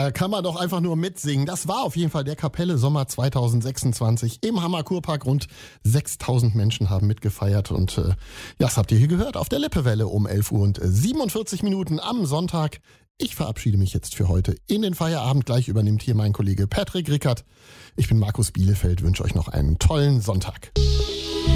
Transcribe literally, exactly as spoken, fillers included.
da kann man doch einfach nur mitsingen. Das war auf jeden Fall der Kapelle Sommer zwanzig sechsundzwanzig im Hammer Kurpark. Rund sechstausend Menschen haben mitgefeiert und äh, ja, das habt ihr hier gehört auf der Lippewelle um elf Uhr und siebenundvierzig Minuten am Sonntag. Ich verabschiede mich jetzt für heute in den Feierabend. Gleich übernimmt hier mein Kollege Patrick Rickert. Ich bin Markus Bielefeld, wünsche euch noch einen tollen Sonntag.